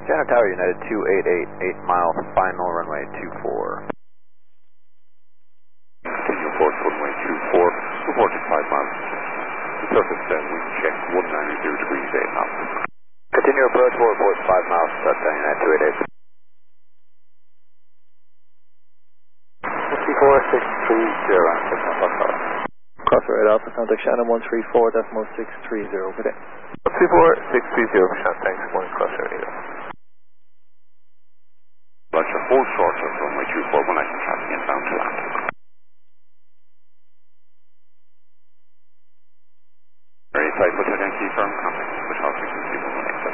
Janet Tower, United 288, 8 mile, final runway 24. Continue approach runway 24, reporting 5 miles. Surface wind check 190 degrees 8 knots. Continue approach for report 5 miles, touchdown United 288. 54630, Cross right Alpha, contact Shannon 134.630, good day. 134.630, Shannon, thanks, morning, cross right. Roger, full short.